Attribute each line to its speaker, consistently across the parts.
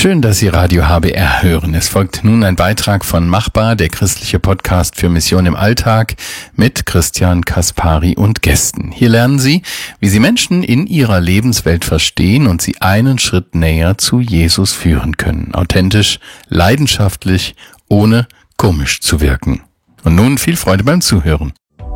Speaker 1: Schön, dass Sie Radio HBR hören. Es folgt nun ein Beitrag von Machbar, der christliche Podcast für Mission im Alltag mit Christian Kaspari und Gästen. Hier lernen Sie, wie Sie Menschen in ihrer Lebenswelt verstehen und sie einen Schritt näher zu Jesus führen können. Authentisch, leidenschaftlich, ohne komisch zu wirken. Und nun viel Freude beim Zuhören.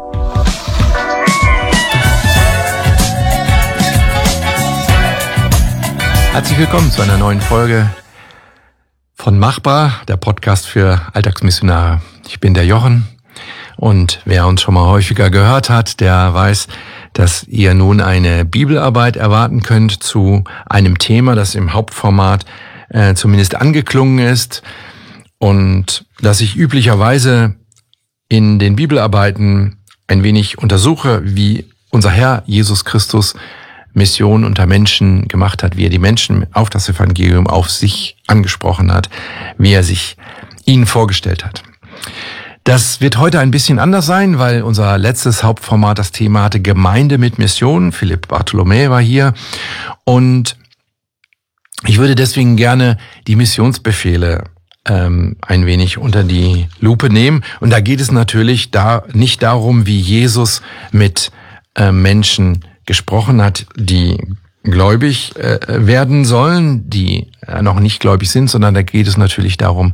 Speaker 2: Herzlich willkommen zu einer neuen Folge von Machbar, der Podcast für Alltagsmissionare. Ich bin der Jochen und wer uns schon mal häufiger gehört hat, der weiß, dass ihr nun eine Bibelarbeit erwarten könnt zu einem Thema, das im Hauptformat zumindest angeklungen ist und dass ich üblicherweise in den Bibelarbeiten ein wenig untersuche, wie unser Herr Jesus Christus Mission unter Menschen gemacht hat, wie er die Menschen auf das Evangelium auf sich angesprochen hat, wie er sich ihnen vorgestellt hat. Das wird heute ein bisschen anders sein, weil unser letztes Hauptformat das Thema hatte Gemeinde mit Mission. Philipp Bartholomä war hier und ich würde deswegen gerne die Missionsbefehle ein wenig unter die Lupe nehmen. Und da geht es natürlich nicht darum, wie Jesus mit Menschen gesprochen hat, die gläubig werden sollen, die noch nicht gläubig sind, sondern da geht es natürlich darum,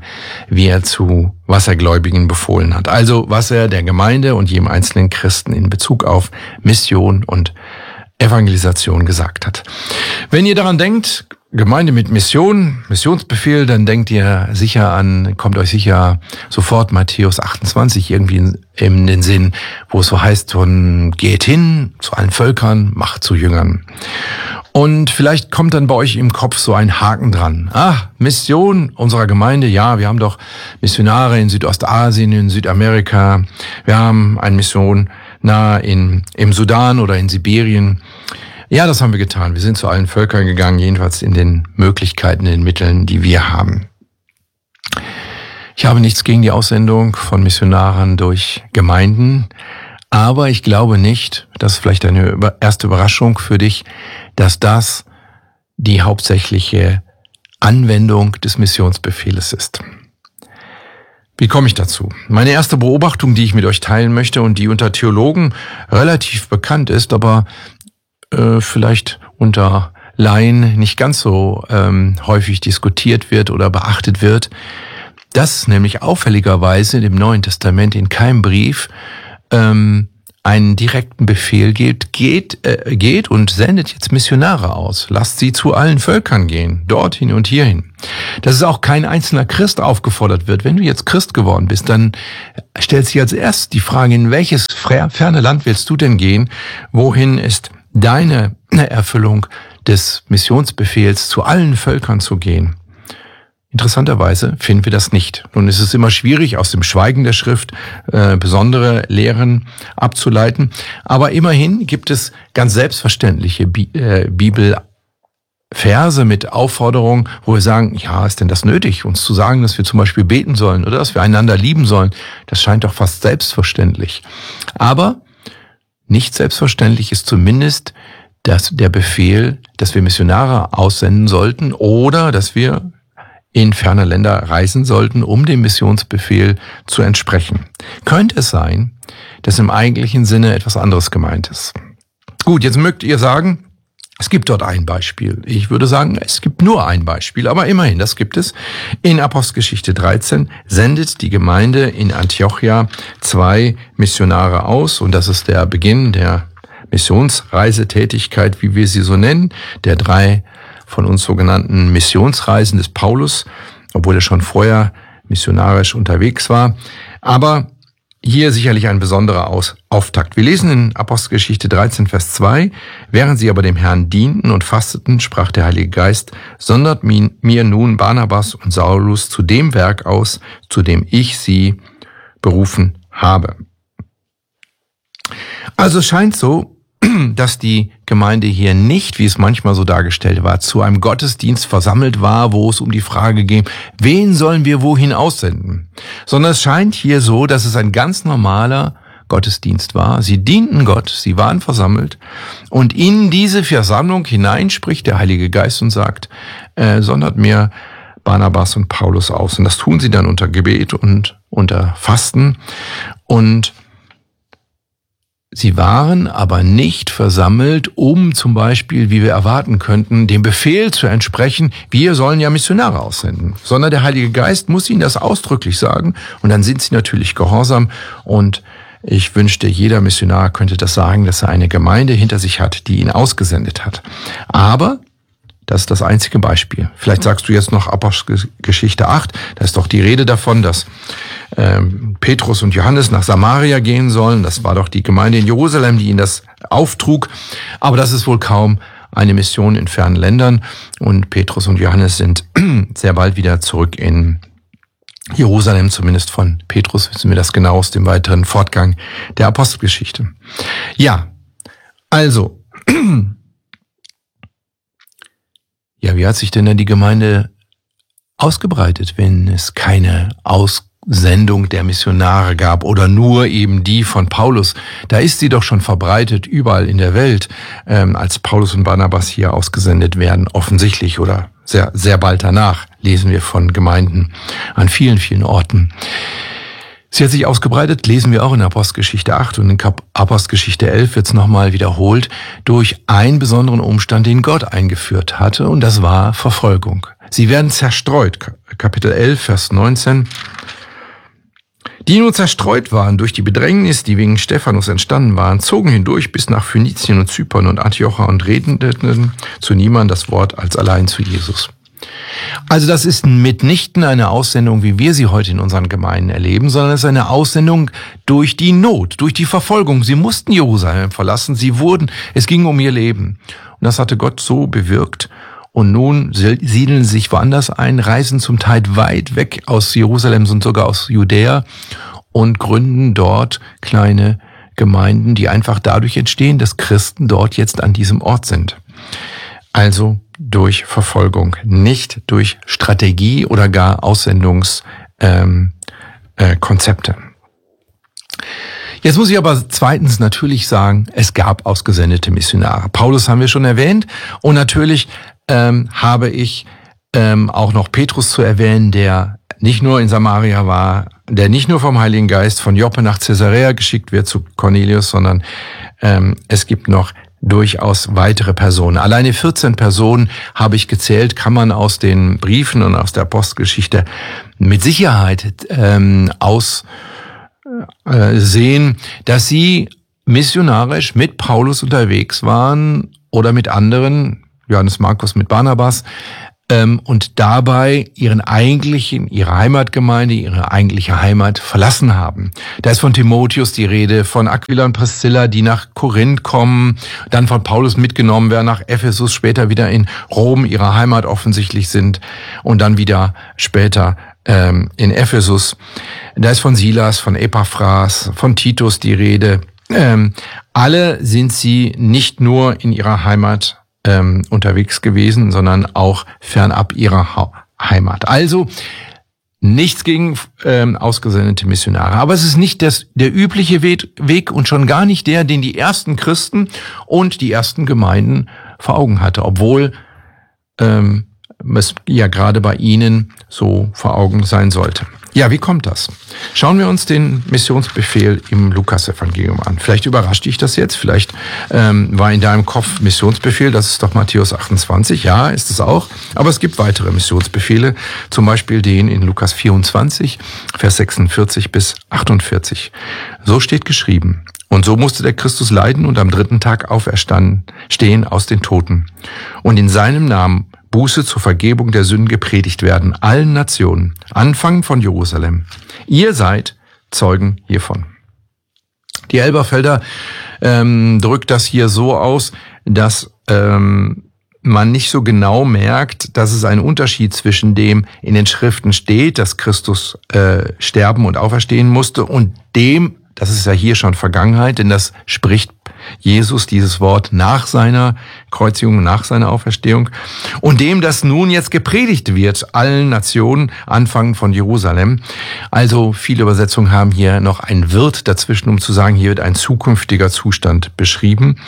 Speaker 2: was er Gläubigen befohlen hat. Also was er der Gemeinde und jedem einzelnen Christen in Bezug auf Mission und Evangelisation gesagt hat. Wenn ihr daran denkt, Gemeinde mit Mission, Missionsbefehl, dann kommt euch sicher sofort Matthäus 28 irgendwie in den Sinn, wo es so heißt, geht hin zu allen Völkern, macht zu Jüngern. Und vielleicht kommt dann bei euch im Kopf so ein Haken dran. Mission unserer Gemeinde, ja, wir haben doch Missionare in Südostasien, in Südamerika, wir haben eine Mission im Sudan oder in Sibirien. Ja, das haben wir getan. Wir sind zu allen Völkern gegangen, jedenfalls in den Möglichkeiten, in den Mitteln, die wir haben. Ich habe nichts gegen die Aussendung von Missionaren durch Gemeinden, aber ich glaube nicht, das ist vielleicht eine erste Überraschung für dich, dass das die hauptsächliche Anwendung des Missionsbefehles ist. Wie komme ich dazu? Meine erste Beobachtung, die ich mit euch teilen möchte und die unter Theologen relativ bekannt ist, aber vielleicht unter Laien nicht ganz so häufig diskutiert wird oder beachtet wird, dass nämlich auffälligerweise im Neuen Testament in keinem Brief einen direkten Befehl geht und sendet jetzt Missionare aus. Lasst sie zu allen Völkern gehen, dorthin und hierhin. Dass es auch kein einzelner Christ aufgefordert wird. Wenn du jetzt Christ geworden bist, dann stellt sich als erstes die Frage, in welches ferne Land willst du denn gehen? Wohin ist deine Erfüllung des Missionsbefehls, zu allen Völkern zu gehen? Interessanterweise finden wir das nicht. Nun ist es immer schwierig, aus dem Schweigen der Schrift besondere Lehren abzuleiten. Aber immerhin gibt es ganz selbstverständliche Bibelverse mit Aufforderungen, wo wir sagen, ja, ist denn das nötig, uns zu sagen, dass wir zum Beispiel beten sollen oder dass wir einander lieben sollen? Das scheint doch fast selbstverständlich. Aber nicht selbstverständlich ist zumindest der Befehl, dass wir Missionare aussenden sollten oder dass wir in ferne Länder reisen sollten, um dem Missionsbefehl zu entsprechen. Könnte es sein, dass im eigentlichen Sinne etwas anderes gemeint ist? Gut, jetzt mögt ihr sagen, es gibt dort ein Beispiel. Ich würde sagen, es gibt nur ein Beispiel, aber immerhin, das gibt es. In Apostelgeschichte 13 sendet die Gemeinde in Antiochia 2 Missionare aus und das ist der Beginn der Missionsreisetätigkeit, wie wir sie so nennen, der 3 von uns sogenannten Missionsreisen des Paulus, obwohl er schon vorher missionarisch unterwegs war. Aber hier sicherlich ein besonderer Auftakt. Wir lesen in Apostelgeschichte 13, Vers 2, während sie aber dem Herrn dienten und fasteten, sprach der Heilige Geist, sondert mir nun Barnabas und Saulus zu dem Werk aus, zu dem ich sie berufen habe. Also es scheint so, dass die Gemeinde hier nicht, wie es manchmal so dargestellt war, zu einem Gottesdienst versammelt war, wo es um die Frage ging, wen sollen wir wohin aussenden? Sondern es scheint hier so, dass es ein ganz normaler Gottesdienst war. Sie dienten Gott, sie waren versammelt und in diese Versammlung hinein spricht der Heilige Geist und sagt, sondert mir Barnabas und Paulus aus. Und das tun sie dann unter Gebet und unter Fasten. Und sie waren aber nicht versammelt, um zum Beispiel, wie wir erwarten könnten, dem Befehl zu entsprechen, wir sollen ja Missionare aussenden. Sondern der Heilige Geist muss ihnen das ausdrücklich sagen. Und dann sind sie natürlich gehorsam. Und ich wünschte, jeder Missionar könnte das sagen, dass er eine Gemeinde hinter sich hat, die ihn ausgesendet hat. Aber das ist das einzige Beispiel. Vielleicht sagst du jetzt noch Apostelgeschichte 8. Da ist doch die Rede davon, dass Petrus und Johannes nach Samaria gehen sollen. Das war doch die Gemeinde in Jerusalem, die ihnen das auftrug. Aber das ist wohl kaum eine Mission in fernen Ländern. Und Petrus und Johannes sind sehr bald wieder zurück in Jerusalem. Zumindest von Petrus wissen wir das genau aus dem weiteren Fortgang der Apostelgeschichte. Ja, also ja, wie hat sich denn dann die Gemeinde ausgebreitet, wenn es keine Aussendung der Missionare gab oder nur eben die von Paulus? Da ist sie doch schon verbreitet überall in der Welt, als Paulus und Barnabas hier ausgesendet werden, offensichtlich oder sehr, sehr bald danach lesen wir von Gemeinden an vielen, vielen Orten. Sie hat sich ausgebreitet, lesen wir auch in Apostelgeschichte 8 und in Apostelgeschichte 11 wird es nochmal wiederholt, durch einen besonderen Umstand, den Gott eingeführt hatte, und das war Verfolgung. Sie werden zerstreut, Kapitel 11, Vers 19. Die nun zerstreut waren durch die Bedrängnis, die wegen Stephanus entstanden waren, zogen hindurch bis nach Phönizien und Zypern und Antiocha und redeten zu niemand das Wort als allein zu Jesus. Also das ist mitnichten eine Aussendung, wie wir sie heute in unseren Gemeinden erleben, sondern es ist eine Aussendung durch die Not, durch die Verfolgung. Sie mussten Jerusalem verlassen, es ging um ihr Leben. Und das hatte Gott so bewirkt. Und nun siedeln sie sich woanders ein, reisen zum Teil weit weg aus Jerusalem, sind sogar aus Judäa und gründen dort kleine Gemeinden, die einfach dadurch entstehen, dass Christen dort jetzt an diesem Ort sind. Also durch Verfolgung, nicht durch Strategie oder gar Aussendungskonzepte. Jetzt muss ich aber zweitens natürlich sagen, es gab ausgesendete Missionare. Paulus haben wir schon erwähnt und natürlich habe ich auch noch Petrus zu erwähnen, der nicht nur in Samaria war, der nicht nur vom Heiligen Geist von Joppe nach Caesarea geschickt wird zu Cornelius, sondern es gibt noch durchaus weitere Personen. Alleine 14 Personen habe ich gezählt, kann man aus den Briefen und aus der Apostelgeschichte mit Sicherheit sehen, dass sie missionarisch mit Paulus unterwegs waren oder mit anderen, Johannes Markus mit Barnabas, und dabei ihre Heimatgemeinde, ihre eigentliche Heimat verlassen haben. Da ist von Timotheus die Rede, von Aquila und Priscilla, die nach Korinth kommen, dann von Paulus mitgenommen werden nach Ephesus, später wieder in Rom, ihre Heimat offensichtlich sind und dann wieder später in Ephesus. Da ist von Silas, von Epaphras, von Titus die Rede. Alle sind sie nicht nur in ihrer Heimat unterwegs gewesen, sondern auch fernab ihrer Heimat. Also nichts gegen ausgesendete Missionare. Aber es ist nicht der übliche Weg und schon gar nicht der, den die ersten Christen und die ersten Gemeinden vor Augen hatte, obwohl es ja gerade bei ihnen so vor Augen sein sollte. Ja, wie kommt das? Schauen wir uns den Missionsbefehl im Lukas-Evangelium an. Vielleicht überrascht dich das jetzt, vielleicht war in deinem Kopf Missionsbefehl, das ist doch Matthäus 28, ja, ist es auch. Aber es gibt weitere Missionsbefehle, zum Beispiel den in Lukas 24, Vers 46 bis 48. So steht geschrieben: Und so musste der Christus leiden und am 3. Tag stehen aus den Toten. Und in seinem Namen Buße zur Vergebung der Sünden gepredigt werden, allen Nationen, anfangen von Jerusalem. Ihr seid Zeugen hiervon. Die Elberfelder drückt das hier so aus, dass man nicht so genau merkt, dass es einen Unterschied zwischen dem in den Schriften steht, dass Christus sterben und auferstehen musste, und dem, das ist ja hier schon Vergangenheit, denn das spricht Jesus dieses Wort nach seiner Kreuzigung, nach seiner Auferstehung, und dem, das nun jetzt gepredigt wird, allen Nationen, anfangen von Jerusalem. Also viele Übersetzungen haben hier noch ein Wird dazwischen, um zu sagen, hier wird ein zukünftiger Zustand beschrieben,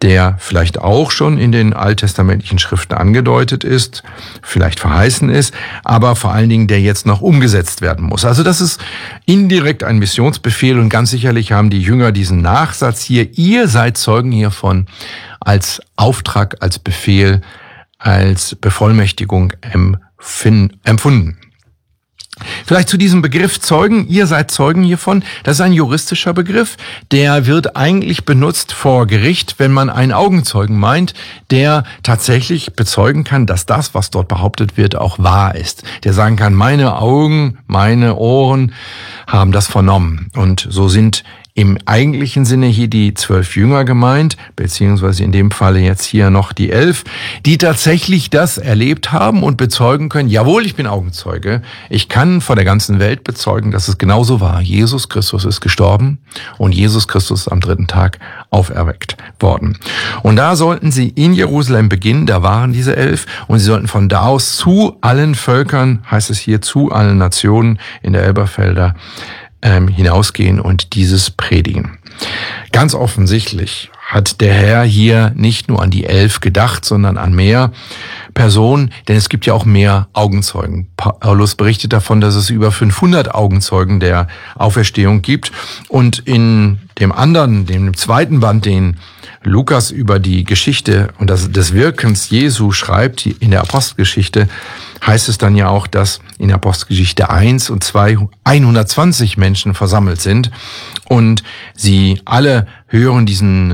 Speaker 2: der vielleicht auch schon in den alttestamentlichen Schriften angedeutet ist, vielleicht verheißen ist, aber vor allen Dingen der jetzt noch umgesetzt werden muss. Also das ist indirekt ein Missionsbefehl und ganz sicherlich haben die Jünger diesen Nachsatz hier, ihr seid Zeugen hiervon, als Auftrag, als Befehl, als Bevollmächtigung empfunden. Vielleicht zu diesem Begriff Zeugen, ihr seid Zeugen hiervon, das ist ein juristischer Begriff, der wird eigentlich benutzt vor Gericht, wenn man einen Augenzeugen meint, der tatsächlich bezeugen kann, dass das, was dort behauptet wird, auch wahr ist. Der sagen kann, meine Augen, meine Ohren haben das vernommen. Und so sind im eigentlichen Sinne hier die 12 Jünger gemeint, beziehungsweise in dem Falle jetzt hier noch die 11, die tatsächlich das erlebt haben und bezeugen können, jawohl, ich bin Augenzeuge, ich kann vor der ganzen Welt bezeugen, dass es genauso war. Jesus Christus ist gestorben und Jesus Christus ist am 3. Tag auferweckt worden. Und da sollten sie in Jerusalem beginnen, da waren diese 11, und sie sollten von da aus zu allen Völkern, heißt es hier, zu allen Nationen in der Elberfelder, hinausgehen und dieses predigen. Ganz offensichtlich hat der Herr hier nicht nur an die 11 gedacht, sondern an mehr Personen, denn es gibt ja auch mehr Augenzeugen. Paulus berichtet davon, dass es über 500 Augenzeugen der Auferstehung gibt. Und in dem zweiten Band, den Lukas über die Geschichte und des Wirkens Jesu schreibt, in der Apostelgeschichte, heißt es dann ja auch, dass in der Apostelgeschichte 1 und 2 120 Menschen versammelt sind und sie alle hören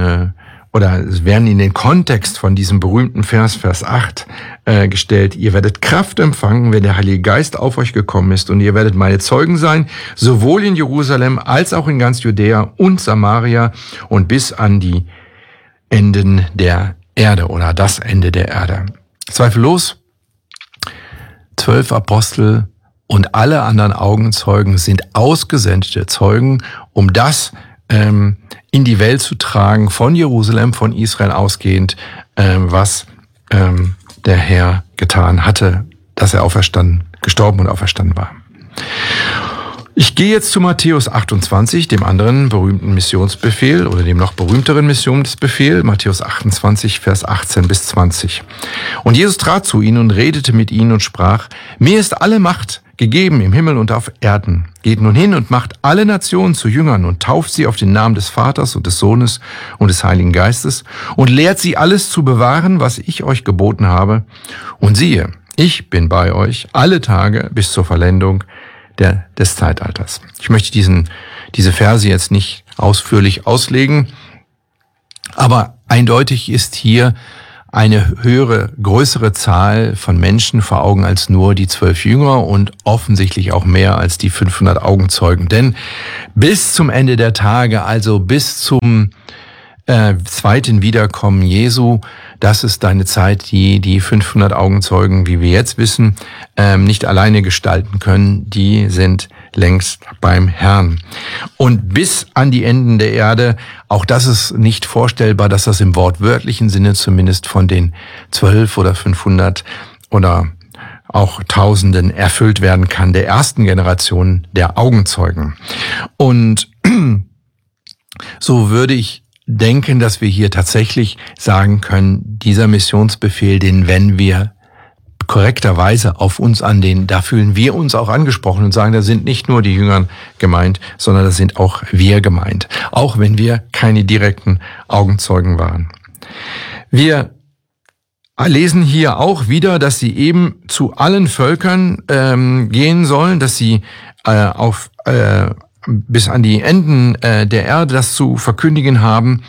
Speaker 2: oder werden in den Kontext von diesem berühmten Vers 8 gestellt. Ihr werdet Kraft empfangen, wenn der Heilige Geist auf euch gekommen ist, und ihr werdet meine Zeugen sein, sowohl in Jerusalem als auch in ganz Judäa und Samaria und bis an die Enden der Erde oder das Ende der Erde. Zweifellos, 12 Apostel und alle anderen Augenzeugen sind ausgesendete Zeugen, um das in die Welt zu tragen, von Jerusalem, von Israel ausgehend, was der Herr getan hatte, dass er gestorben und auferstanden war. Ich gehe jetzt zu Matthäus 28, dem anderen berühmten Missionsbefehl oder dem noch berühmteren Missionsbefehl, Matthäus 28, Vers 18 bis 20. Und Jesus trat zu ihnen und redete mit ihnen und sprach, mir ist alle Macht gegeben im Himmel und auf Erden. Geht nun hin und macht alle Nationen zu Jüngern und tauft sie auf den Namen des Vaters und des Sohnes und des Heiligen Geistes und lehrt sie alles zu bewahren, was ich euch geboten habe. Und siehe, ich bin bei euch alle Tage bis zur Vollendung des Zeitalters. Ich möchte diese Verse jetzt nicht ausführlich auslegen, aber eindeutig ist hier eine größere Zahl von Menschen vor Augen als nur die 12 Jünger und offensichtlich auch mehr als die 500 Augenzeugen. Denn bis zum Ende der Tage, also bis zum zweiten Wiederkommen Jesu, das ist eine Zeit, die 500 Augenzeugen, wie wir jetzt wissen, nicht alleine gestalten können. Die sind längst beim Herrn. Und bis an die Enden der Erde, auch das ist nicht vorstellbar, dass das im wortwörtlichen Sinne zumindest von den 12 oder 500 oder auch Tausenden erfüllt werden kann, der ersten Generation der Augenzeugen. Und so würde ich denken, dass wir hier tatsächlich sagen können, dieser Missionsbefehl, den wenden wir korrekterweise auf uns an, da fühlen wir uns auch angesprochen und sagen, da sind nicht nur die Jünger gemeint, sondern da sind auch wir gemeint, auch wenn wir keine direkten Augenzeugen waren. Wir lesen hier auch wieder, dass sie eben zu allen Völkern gehen sollen, dass sie bis an die Enden der Erde das zu verkündigen haben.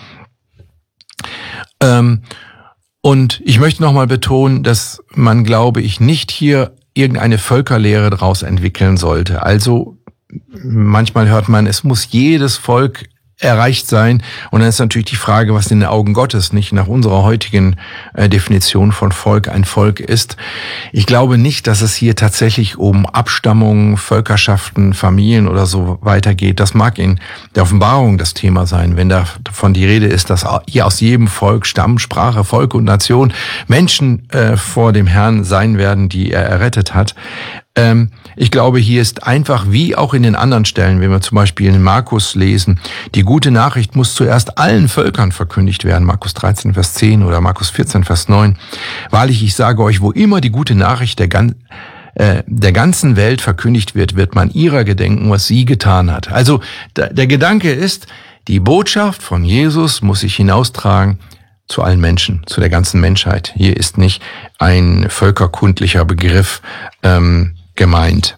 Speaker 2: Und ich möchte nochmal betonen, dass man, glaube ich, nicht hier irgendeine Völkerlehre daraus entwickeln sollte. Also manchmal hört man, es muss jedes Volk erreicht sein. Und dann ist natürlich die Frage, was in den Augen Gottes nicht nach unserer heutigen Definition von Volk ein Volk ist. Ich glaube nicht, dass es hier tatsächlich um Abstammung, Völkerschaften, Familien oder so weitergeht. Das mag in der Offenbarung das Thema sein, wenn davon die Rede ist, dass hier aus jedem Volk, Stamm, Sprache, Volk und Nation Menschen vor dem Herrn sein werden, die er errettet hat. Ich glaube, hier ist einfach, wie auch in den anderen Stellen, wenn wir zum Beispiel in Markus lesen, die gute Nachricht muss zuerst allen Völkern verkündigt werden, Markus 13, Vers 10 oder Markus 14, Vers 9. Wahrlich, ich sage euch, wo immer die gute Nachricht der ganzen Welt verkündigt wird, wird man ihrer gedenken, was sie getan hat. Also der Gedanke ist, die Botschaft von Jesus muss sich hinaustragen zu allen Menschen, zu der ganzen Menschheit. Hier ist nicht ein völkerkundlicher Begriff gemeint.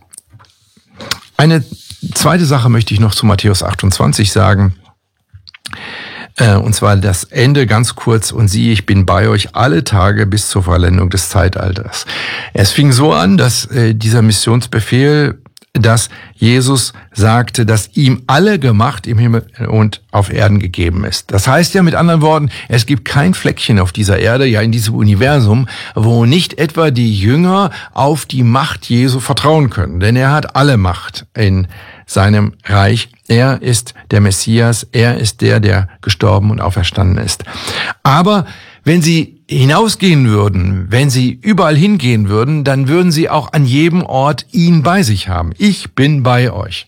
Speaker 2: Eine zweite Sache möchte ich noch zu Matthäus 28 sagen. Und zwar das Ende ganz kurz. Und siehe, ich bin bei euch alle Tage bis zur Vollendung des Zeitalters. Es fing so an, dass dieser Missionsbefehl, dass Jesus sagte, dass ihm alle Gemacht im Himmel und auf Erden gegeben ist. Das heißt ja mit anderen Worten, es gibt kein Fleckchen auf dieser Erde, ja in diesem Universum, wo nicht etwa die Jünger auf die Macht Jesu vertrauen können. Denn er hat alle Macht in seinem Reich. Er ist der Messias, er ist der gestorben und auferstanden ist. Aber wenn sie hinausgehen würden, wenn sie überall hingehen würden, dann würden sie auch an jedem Ort ihn bei sich haben. Ich bin bei euch.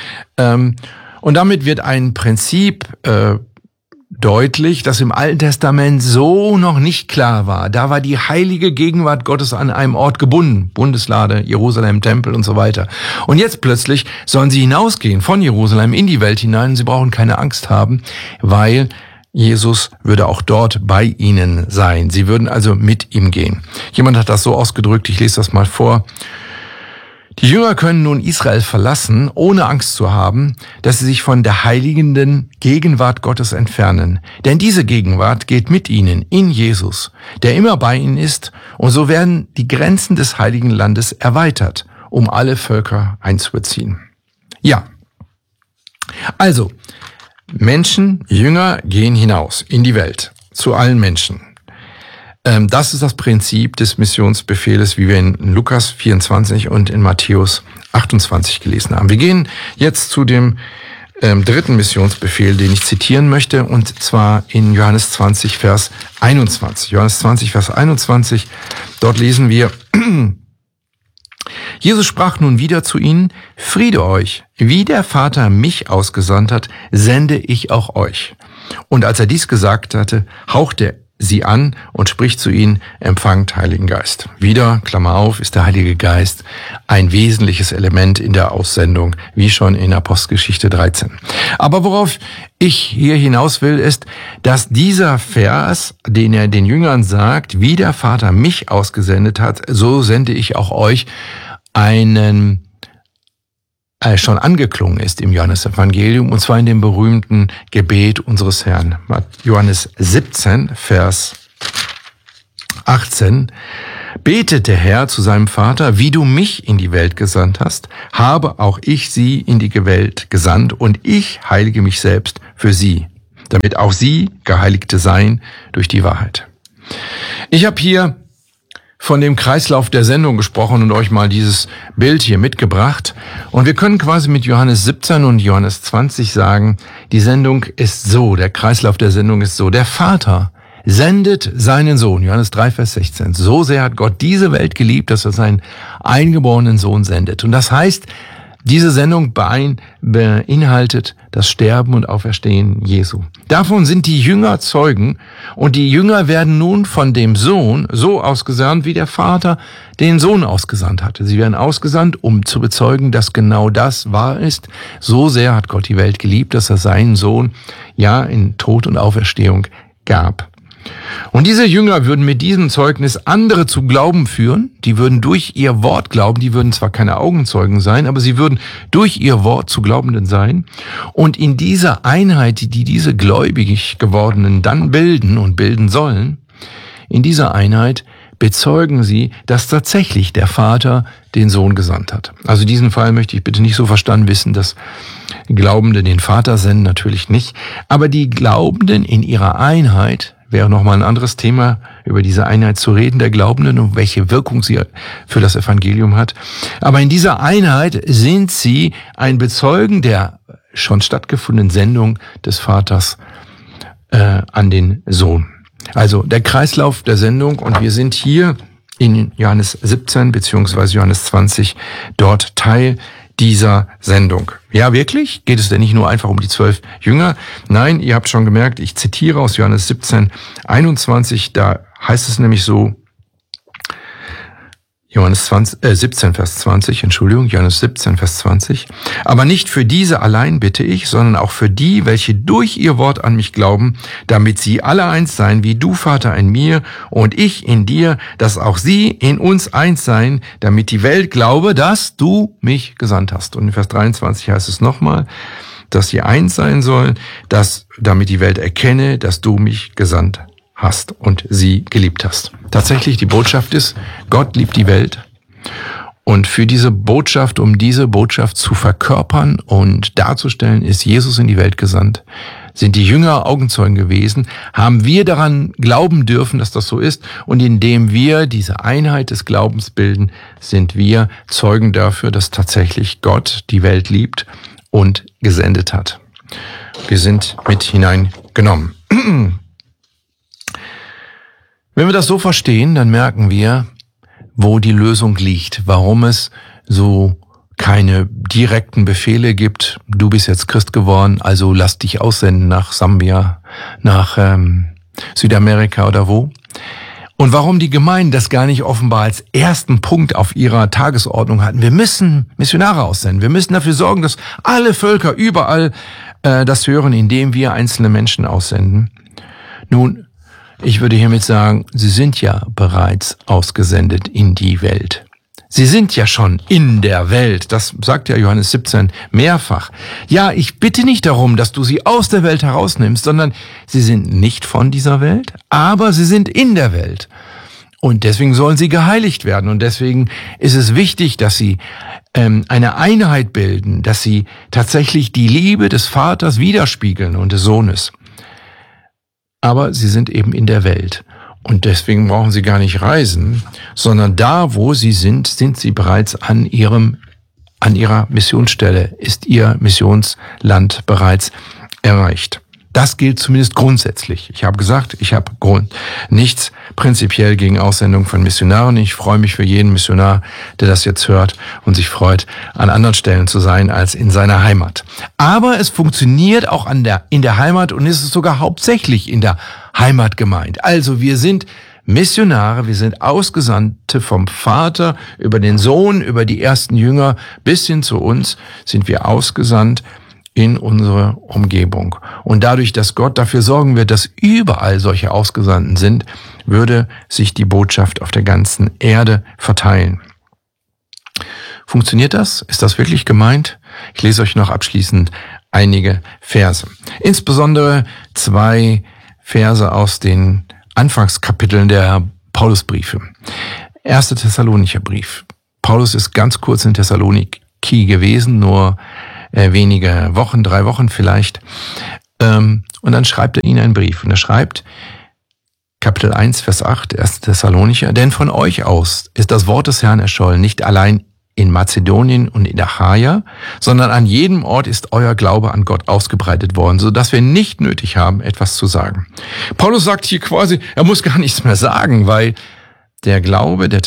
Speaker 2: Und damit wird ein Prinzip deutlich, das im Alten Testament so noch nicht klar war. Da war die heilige Gegenwart Gottes an einem Ort gebunden. Bundeslade, Jerusalem, Tempel und so weiter. Und jetzt plötzlich sollen sie hinausgehen von Jerusalem in die Welt hinein. Sie brauchen keine Angst haben, weil Jesus würde auch dort bei ihnen sein. Sie würden also mit ihm gehen. Jemand hat das so ausgedrückt, ich lese das mal vor. Die Jünger können nun Israel verlassen, ohne Angst zu haben, dass sie sich von der heiligenden Gegenwart Gottes entfernen. Denn diese Gegenwart geht mit ihnen in Jesus, der immer bei ihnen ist, und so werden die Grenzen des heiligen Landes erweitert, um alle Völker einzubeziehen. Ja, also Menschen, Jünger gehen hinaus in die Welt, zu allen Menschen. Das ist das Prinzip des Missionsbefehles, wie wir in Lukas 24 und in Matthäus 28 gelesen haben. Wir gehen jetzt zu dem dritten Missionsbefehl, den ich zitieren möchte, und zwar in Johannes 20, Vers 21. Johannes 20, Vers 21, dort lesen wir: Jesus sprach nun wieder zu ihnen: Friede euch, wie der Vater mich ausgesandt hat, sende ich auch euch. Und als er dies gesagt hatte, hauchte er sie an und spricht zu ihnen: Empfangt Heiligen Geist. Wieder, Klammer auf, ist der Heilige Geist ein wesentliches Element in der Aussendung, wie schon in Apostelgeschichte 13. Aber worauf ich hier hinaus will, ist, dass dieser Vers, den er den Jüngern sagt, wie der Vater mich ausgesendet hat, so sende ich auch euch, einen schon angeklungen ist im Johannesevangelium, und zwar in dem berühmten Gebet unseres Herrn. Johannes 17, Vers 18. Betet der Herr zu seinem Vater: Wie du mich in die Welt gesandt hast, habe auch ich sie in die Welt gesandt, und ich heilige mich selbst für sie, damit auch sie Geheiligte seien durch die Wahrheit. Ich habe hier von dem Kreislauf der Sendung gesprochen und euch mal dieses Bild hier mitgebracht. Und wir können quasi mit Johannes 17 und Johannes 20 sagen, die Sendung ist so, der Kreislauf der Sendung ist so: Der Vater sendet seinen Sohn, Johannes 3, Vers 16. So sehr hat Gott diese Welt geliebt, dass er seinen eingeborenen Sohn sendet. Und das heißt, diese Sendung beinhaltet das Sterben und Auferstehen Jesu. Davon sind die Jünger Zeugen, und die Jünger werden nun von dem Sohn so ausgesandt, wie der Vater den Sohn ausgesandt hatte. Sie werden ausgesandt, um zu bezeugen, dass genau das wahr ist. So sehr hat Gott die Welt geliebt, dass er seinen Sohn ja in Tod und Auferstehung gab. Und diese Jünger würden mit diesem Zeugnis andere zu Glauben führen. Die würden durch ihr Wort glauben. Die würden zwar keine Augenzeugen sein, aber sie würden durch ihr Wort zu Glaubenden sein. Und in dieser Einheit, die diese gläubig gewordenen dann bilden und bilden sollen, in dieser Einheit bezeugen sie, dass tatsächlich der Vater den Sohn gesandt hat. Also diesen Fall möchte ich bitte nicht so verstanden wissen, dass Glaubende den Vater senden, natürlich nicht. Aber die Glaubenden in ihrer Einheit, wäre nochmal ein anderes Thema, über diese Einheit zu reden, der Glaubenden und welche Wirkung sie für das Evangelium hat. Aber in dieser Einheit sind sie ein Bezeugen der schon stattgefundenen Sendung des Vaters an den Sohn. Also der Kreislauf der Sendung, und wir sind hier in Johannes 17 bzw. Johannes 20 dort Teil dieser Sendung. Ja, wirklich? Geht es denn nicht nur einfach um die 12 Jünger? Nein, ihr habt schon gemerkt, ich zitiere aus Johannes 17, 21, da heißt es nämlich so, Johannes 17, Vers 20, Johannes 17, Vers 20. Aber nicht für diese allein bitte ich, sondern auch für die, welche durch ihr Wort an mich glauben, damit sie alle eins seien, wie du, Vater, in mir und ich in dir, dass auch sie in uns eins seien, damit die Welt glaube, dass du mich gesandt hast. Und in Vers 23 heißt es nochmal, dass sie eins sein sollen, damit die Welt erkenne, dass du mich gesandt hast und sie geliebt hast. Tatsächlich, die Botschaft ist, Gott liebt die Welt. Und für diese Botschaft, um diese Botschaft zu verkörpern und darzustellen, ist Jesus in die Welt gesandt. Sind die Jünger Augenzeugen gewesen, haben wir daran glauben dürfen, dass das so ist. Und indem wir diese Einheit des Glaubens bilden, sind wir Zeugen dafür, dass tatsächlich Gott die Welt liebt und gesendet hat. Wir sind mit hineingenommen. Wenn wir das so verstehen, dann merken wir, wo die Lösung liegt, warum es so keine direkten Befehle gibt. Du bist jetzt Christ geworden, also lass dich aussenden nach Sambia, nach Südamerika oder wo. Und warum die Gemeinden das gar nicht offenbar als ersten Punkt auf ihrer Tagesordnung hatten. Wir müssen Missionare aussenden. Wir müssen dafür sorgen, dass alle Völker überall das hören, indem wir einzelne Menschen aussenden. Nun, ich würde hiermit sagen, sie sind ja bereits ausgesendet in die Welt. Sie sind ja schon in der Welt. Das sagt ja Johannes 17 mehrfach. Ja, ich bitte nicht darum, dass du sie aus der Welt herausnimmst, sondern sie sind nicht von dieser Welt, aber sie sind in der Welt. Und deswegen sollen sie geheiligt werden. Und deswegen ist es wichtig, dass sie eine Einheit bilden, dass sie tatsächlich die Liebe des Vaters widerspiegeln und des Sohnes. Aber sie sind eben in der Welt. Und deswegen brauchen sie gar nicht reisen, sondern da, wo sie sind sie bereits an ihrer Missionsstelle, ist ihr Missionsland bereits erreicht. Das gilt zumindest grundsätzlich. Ich habe gesagt, ich habe nichts prinzipiell gegen Aussendung von Missionaren. Ich freue mich für jeden Missionar, der das jetzt hört und sich freut, an anderen Stellen zu sein als in seiner Heimat. Aber es funktioniert auch in der Heimat und ist es sogar hauptsächlich in der Heimat gemeint. Also wir sind Missionare, wir sind Ausgesandte vom Vater über den Sohn, über die ersten Jünger bis hin zu uns sind wir ausgesandt in unsere Umgebung. Und dadurch, dass Gott dafür sorgen wird, dass überall solche Ausgesandten sind, würde sich die Botschaft auf der ganzen Erde verteilen. Funktioniert das? Ist das wirklich gemeint? Ich lese euch noch abschließend einige Verse. Insbesondere 2 Verse aus den Anfangskapiteln der Paulusbriefe. 1. Thessalonicher Brief. Paulus ist ganz kurz in Thessaloniki gewesen, nur wenige Wochen, 3 Wochen vielleicht. Und dann schreibt er ihnen einen Brief. Und er schreibt, Kapitel 1, Vers 8, 1. Thessalonicher, denn von euch aus ist das Wort des Herrn erschollen, nicht allein in Mazedonien und in Achaia, sondern an jedem Ort ist euer Glaube an Gott ausgebreitet worden, sodass wir nicht nötig haben, etwas zu sagen. Paulus sagt hier quasi, er muss gar nichts mehr sagen, weil der Glaube der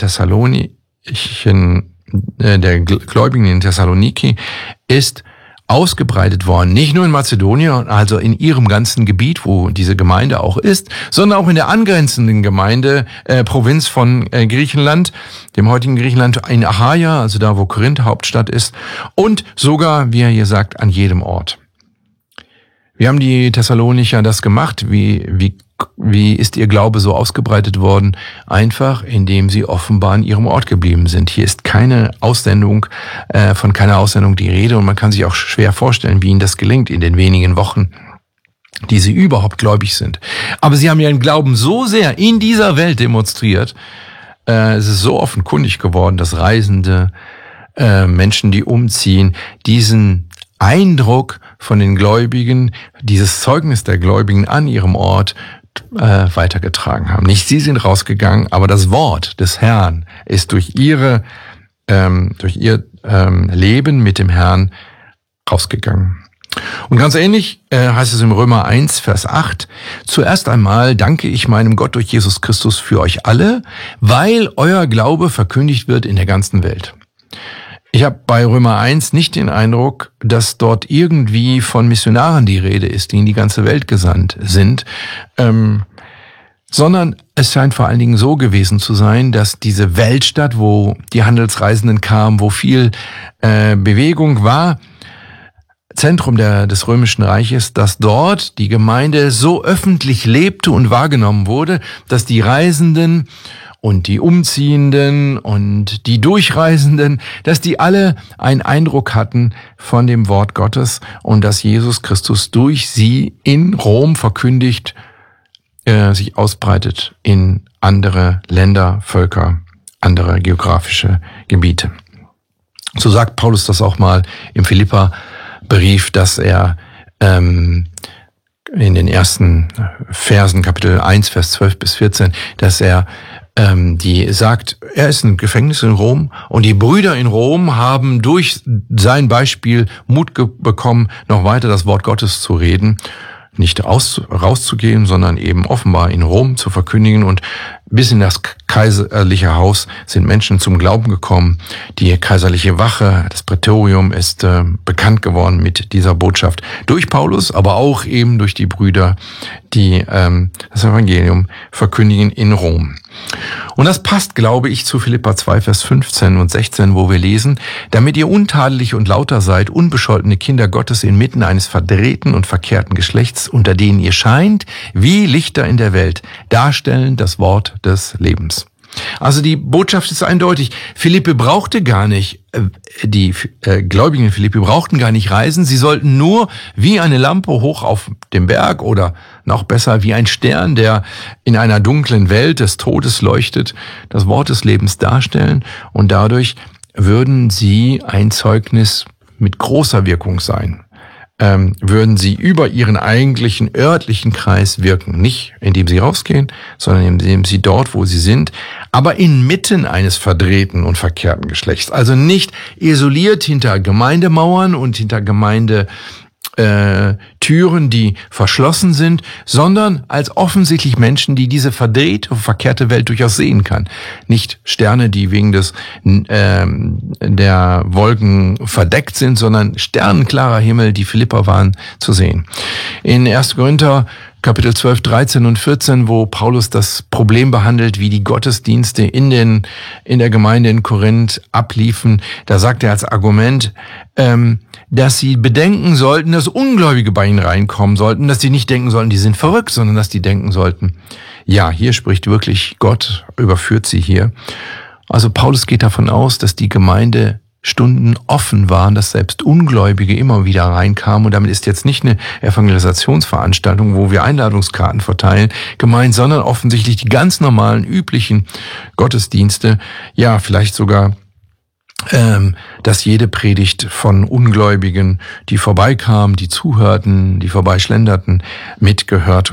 Speaker 2: Gläubigen in Thessaloniki ist ausgebreitet worden, nicht nur in Mazedonien, also in ihrem ganzen Gebiet, wo diese Gemeinde auch ist, sondern auch in der angrenzenden Provinz von Griechenland, dem heutigen Griechenland, in Achaia, also da, wo Korinth Hauptstadt ist, und sogar, wie er hier sagt, an jedem Ort. Wie haben die Thessalonicher das gemacht? Wie ist ihr Glaube so ausgebreitet worden? Einfach, indem sie offenbar an ihrem Ort geblieben sind. Hier ist von keiner Aussendung die Rede und man kann sich auch schwer vorstellen, wie ihnen das gelingt in den wenigen Wochen, die sie überhaupt gläubig sind. Aber sie haben ihren Glauben so sehr in dieser Welt demonstriert, es ist so offenkundig geworden, dass Reisende, Menschen, die umziehen, diesen Eindruck von den Gläubigen, dieses Zeugnis der Gläubigen an ihrem Ort weitergetragen haben. Nicht sie sind rausgegangen, aber das Wort des Herrn ist durch ihr Leben mit dem Herrn rausgegangen. Und ganz ähnlich heißt es im Römer 1, Vers 8, zuerst einmal danke ich meinem Gott durch Jesus Christus für euch alle, weil euer Glaube verkündigt wird in der ganzen Welt. Ich habe bei Römer 1 nicht den Eindruck, dass dort irgendwie von Missionaren die Rede ist, die in die ganze Welt gesandt sind, sondern es scheint vor allen Dingen so gewesen zu sein, dass diese Weltstadt, wo die Handelsreisenden kamen, wo viel Bewegung war, Zentrum des Römischen Reiches, dass dort die Gemeinde so öffentlich lebte und wahrgenommen wurde, dass die Reisenden und die Umziehenden und die Durchreisenden, dass die alle einen Eindruck hatten von dem Wort Gottes und dass Jesus Christus durch sie in Rom verkündigt, sich ausbreitet in andere Länder, Völker, andere geografische Gebiete. So sagt Paulus das auch mal im Philipperbrief, dass er in den ersten Versen, Kapitel 1, Vers 12 bis 14, dass er die sagt, er ist im Gefängnis in Rom und die Brüder in Rom haben durch sein Beispiel Mut bekommen, noch weiter das Wort Gottes zu reden, nicht rauszugehen, sondern eben offenbar in Rom zu verkündigen. Und bis in das kaiserliche Haus sind Menschen zum Glauben gekommen. Die kaiserliche Wache, das Prätorium, ist bekannt geworden mit dieser Botschaft. Durch Paulus, aber auch eben durch die Brüder, die das Evangelium verkündigen in Rom. Und das passt, glaube ich, zu Philipper 2, Vers 15 und 16, wo wir lesen, damit ihr untadelig und lauter seid, unbescholtene Kinder Gottes inmitten eines verdrehten und verkehrten Geschlechts, unter denen ihr scheint, wie Lichter in der Welt, darstellend das Wort des Lebens. Also die Botschaft ist eindeutig. Philippe brauchte gar nicht, die Gläubigen in Philippi brauchten gar nicht reisen. Sie sollten nur wie eine Lampe hoch auf dem Berg oder noch besser wie ein Stern, der in einer dunklen Welt des Todes leuchtet, das Wort des Lebens darstellen. Und dadurch würden sie ein Zeugnis mit großer Wirkung sein. Würden sie über ihren eigentlichen örtlichen Kreis wirken. Nicht indem sie rausgehen, sondern indem sie dort, wo sie sind, aber inmitten eines verdrehten und verkehrten Geschlechts. Also nicht isoliert hinter Gemeindemauern und hinter Türen, die verschlossen sind, sondern als offensichtlich Menschen, die diese verdrehte und verkehrte Welt durchaus sehen kann. Nicht Sterne, die wegen der Wolken verdeckt sind, sondern sternenklarer Himmel, die Philipper waren, zu sehen. In 1. Korinther Kapitel 12, 13 und 14, wo Paulus das Problem behandelt, wie die Gottesdienste in der Gemeinde in Korinth abliefen, da sagt er als Argument, dass sie bedenken sollten, dass Ungläubige bei ihnen reinkommen sollten, dass sie nicht denken sollten, die sind verrückt, sondern dass die denken sollten, ja, hier spricht wirklich Gott, überführt sie hier. Also Paulus geht davon aus, dass die Gemeinde Stunden offen waren, dass selbst Ungläubige immer wieder reinkamen. Und damit ist jetzt nicht eine Evangelisationsveranstaltung, wo wir Einladungskarten verteilen, gemeint, sondern offensichtlich die ganz normalen, üblichen Gottesdienste. Ja, vielleicht sogar, dass jede Predigt von Ungläubigen, die vorbeikamen, die zuhörten, die vorbeischlenderten, mitgehört